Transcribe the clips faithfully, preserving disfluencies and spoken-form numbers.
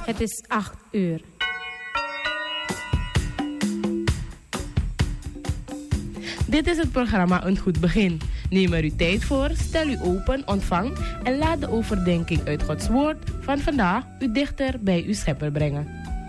Het is acht uur. Dit is het programma Een Goed Begin. Neem er uw tijd voor, stel u open, ontvang en laat de overdenking uit Gods Woord van vandaag u dichter bij uw Schepper brengen.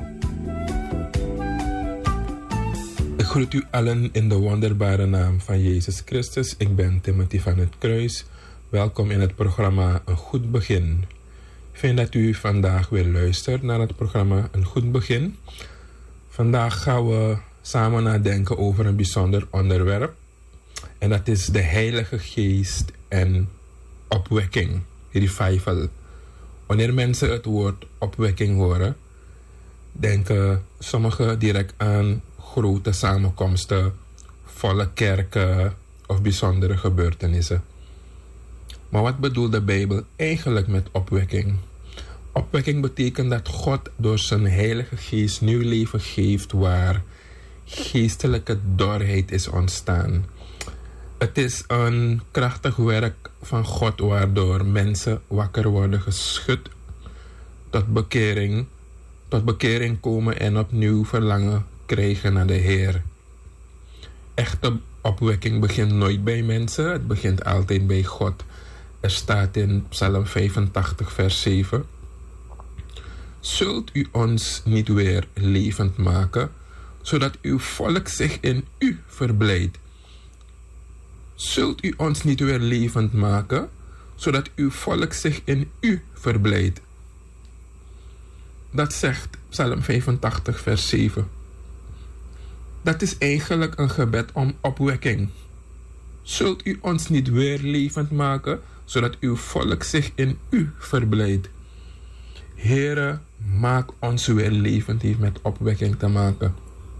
Ik groet u allen in de wonderbare naam van Jezus Christus. Ik ben Timothy van het Kruis. Welkom in het programma Een Goed Begin. Ik vind dat u vandaag weer luistert naar het programma Een Goed Begin. Vandaag gaan we samen nadenken over een bijzonder onderwerp. En dat is de Heilige Geest en opwekking, revival. Wanneer mensen het woord opwekking horen, denken sommigen direct aan grote samenkomsten, volle kerken of bijzondere gebeurtenissen. Maar wat bedoelt de Bijbel eigenlijk met opwekking? Opwekking betekent dat God door zijn Heilige Geest nieuw leven geeft waar geestelijke dorheid is ontstaan. Het is een krachtig werk van God waardoor mensen wakker worden geschud, tot bekering, tot bekering komen en opnieuw verlangen krijgen naar de Heer. Echte opwekking begint nooit bij mensen, het begint altijd bij God. Er staat in Psalm vijfentachtig vers zeven. Zult u ons niet weer levend maken, zodat uw volk zich in u verblijdt? Zult u ons niet weer levend maken, zodat uw volk zich in u verblijdt? Dat zegt Psalm vijfentachtig vers zeven. Dat is eigenlijk een gebed om opwekking. Zult u ons niet weer levend maken, zodat uw volk zich in u verblijdt? Heere, maak ons weer levend, heeft met opwekking te maken.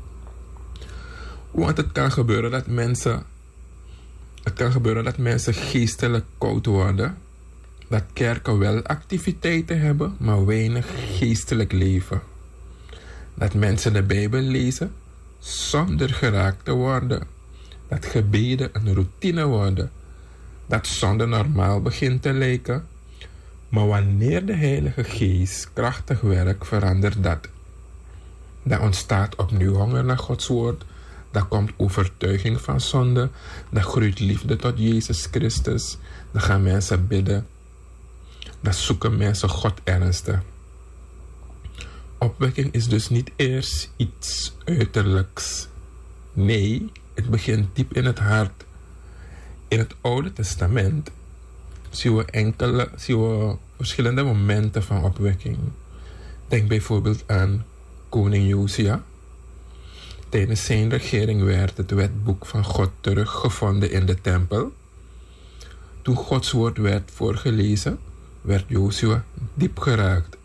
Want het kan gebeuren dat mensen, het kan gebeuren dat mensen geestelijk koud worden. Dat kerken wel activiteiten hebben, maar weinig geestelijk leven. Dat mensen de Bijbel lezen zonder geraakt te worden. Dat gebeden een routine worden. Dat zonde normaal begint te lijken. Maar wanneer de Heilige Geest krachtig werkt, verandert dat. Dan ontstaat opnieuw honger naar Gods woord. Dan komt overtuiging van zonde. Dan groeit liefde tot Jezus Christus. Dan gaan mensen bidden. Dan zoeken mensen God ernstig. Opwekking is dus niet eerst iets uiterlijks. Nee, het begint diep in het hart. In het Oude Testament zien we enkele, zien we verschillende momenten van opwekking. Denk bijvoorbeeld aan koning Josia. Tijdens zijn regering werd het wetboek van God teruggevonden in de tempel. Toen Gods woord werd voorgelezen, werd Josua diep geraakt.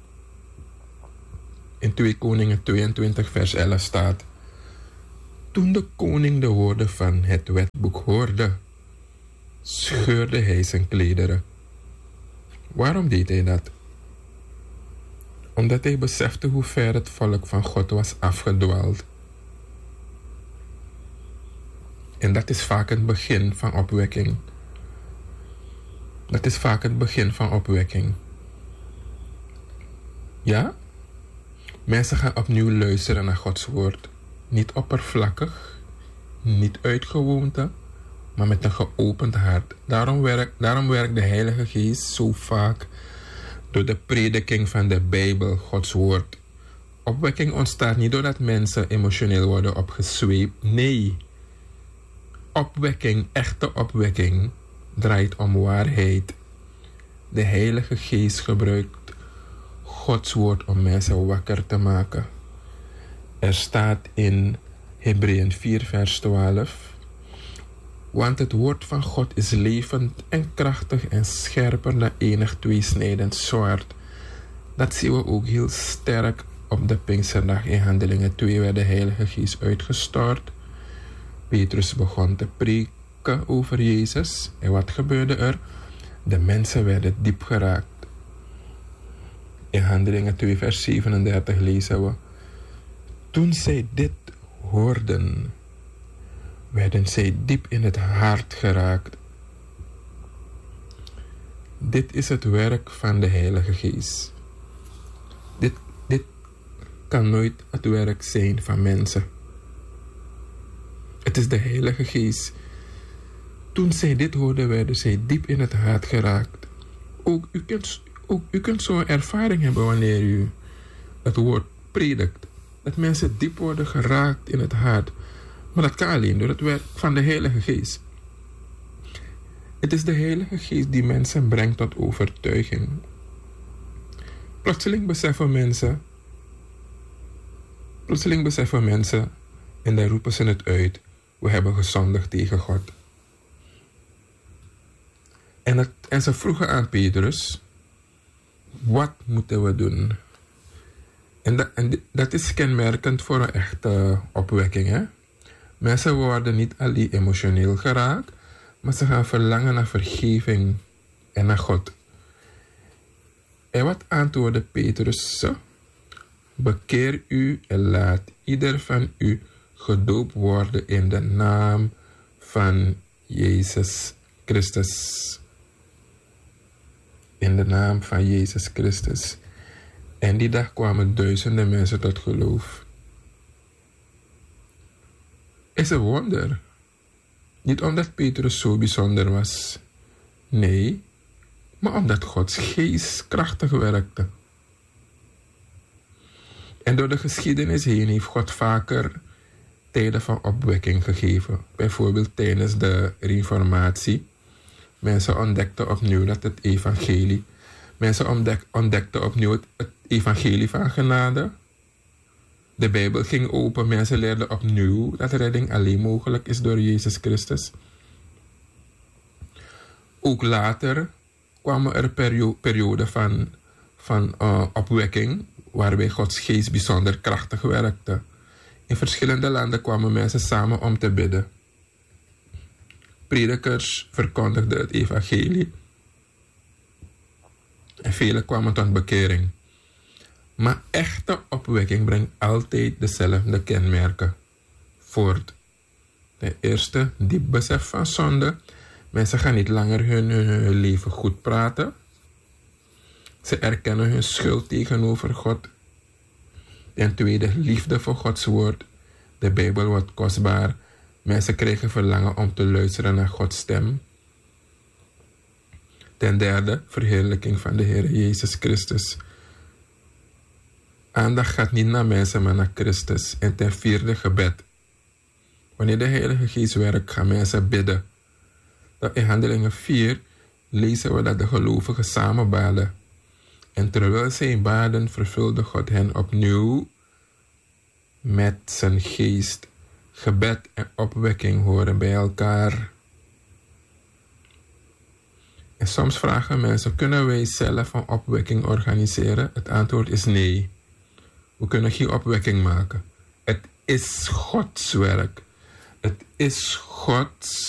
In twee Koningen tweeëntwintig vers elf staat: toen de koning de woorden van het wetboek hoorde, scheurde hij zijn klederen. Waarom deed hij dat? Omdat hij besefte hoe ver het volk van God was afgedwaald. En dat is vaak het begin van opwekking. Dat is vaak het begin van opwekking. Ja? Mensen gaan opnieuw luisteren naar Gods woord. Niet oppervlakkig, niet uit gewoonte, maar met een geopend hart. Daarom werkt, daarom werkt de Heilige Geest zo vaak door de prediking van de Bijbel, Gods woord. Opwekking ontstaat niet doordat mensen emotioneel worden opgezweept. Nee. Opwekking, echte opwekking, draait om waarheid. De Heilige Geest gebruikt Gods woord om mensen wakker te maken. Er staat in Hebreeën vier vers twaalf. Want het woord van God is levend en krachtig en scherper dan enig tweesnijdend zwaard. Dat zien we ook heel sterk op de Pinksterdag. In Handelingen twee werd de Heilige Geest uitgestort. Petrus begon te preken over Jezus. En wat gebeurde er? De mensen werden diep geraakt. In Handelingen twee vers zevenendertig lezen we: toen zij dit hoorden, werden zij diep in het hart geraakt. Dit is het werk van de Heilige Geest. Dit, dit kan nooit het werk zijn van mensen. Het is de Heilige Geest. Toen zij dit hoorden, werden zij diep in het hart geraakt. Ook u kunt, ook u kunt zo'n ervaring hebben wanneer u het woord predikt. Dat mensen diep worden geraakt in het hart. Maar dat kan alleen door het werk van de Heilige Geest. Het is de Heilige Geest die mensen brengt tot overtuiging. Plotseling beseffen mensen... Plotseling beseffen mensen... En dan roepen ze het uit. We hebben gezondigd tegen God. En, het, en ze vroegen aan Petrus... Wat moeten we doen? En, dat, en dat is kenmerkend voor een echte opwekking. Hè? Mensen worden niet alleen emotioneel geraakt... maar ze gaan verlangen naar vergeving en naar God. En wat antwoordde Petrus? Bekeer u en laat ieder van u gedoopt worden in de naam van Jezus Christus. In de naam van Jezus Christus. En die dag kwamen duizenden mensen tot geloof. Is een wonder. Niet omdat Petrus zo bijzonder was. Nee, maar omdat Gods geest krachtig werkte. En door de geschiedenis heen heeft God vaker tijden van opwekking gegeven. Bijvoorbeeld tijdens de Reformatie. Mensen ontdekten opnieuw dat het evangelie... Mensen ontdek, ontdekten opnieuw het, het evangelie van genade. De Bijbel ging open. Mensen leerden opnieuw dat redding alleen mogelijk is door Jezus Christus. Ook later kwamen er perio- perioden van, van uh, opwekking... waarbij Gods geest bijzonder krachtig werkte. In verschillende landen kwamen mensen samen om te bidden. Predikers verkondigden het evangelie. En velen kwamen tot bekering. Maar echte opwekking brengt altijd dezelfde kenmerken voort. Ten eerste, diep besef van zonde. Mensen gaan niet langer hun, hun, hun leven goed praten. Ze erkennen hun schuld tegenover God. Ten tweede, liefde voor Gods woord. De Bijbel wordt kostbaar. Mensen krijgen verlangen om te luisteren naar Gods stem. Ten derde, verheerlijking van de Heer Jezus Christus. Aandacht gaat niet naar mensen, maar naar Christus. En ten vierde, gebed. Wanneer de Heilige Geest werkt, gaan mensen bidden. In Handelingen vier lezen we dat de gelovigen samen baden. En terwijl zij baden, vervulde God hen opnieuw met zijn geest. Gebed en opwekking horen bij elkaar. En soms vragen mensen, kunnen wij zelf een opwekking organiseren? Het antwoord is nee. We kunnen geen opwekking maken. Het is Gods werk. Het is Gods